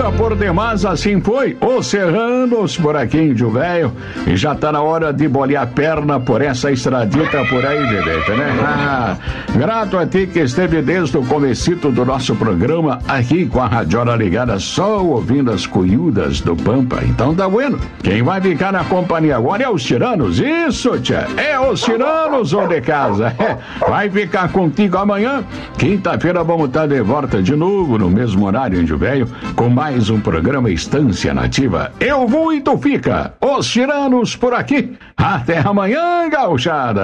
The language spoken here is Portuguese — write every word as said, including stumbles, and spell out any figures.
Nada por demais, assim foi. Os serranos por aqui em Índio Velho. E já tá na hora de bolear a perna por essa estradita por aí, Dedeta, né? Ah, grato a ti que esteve desde o comecito do nosso programa aqui com a radiola ligada, só ouvindo as cuiudas do Pampa. Então tá bueno. Quem vai ficar na companhia agora é os tiranos. Isso, tia. É os tiranos ou de casa. É. Vai ficar contigo amanhã. Quinta-feira vamos estar de volta de novo no mesmo horário em Índio Velho com mais um programa Estância Nativa. Eu vou e tu fica. Os tiranos por aqui. Até amanhã, gauchada.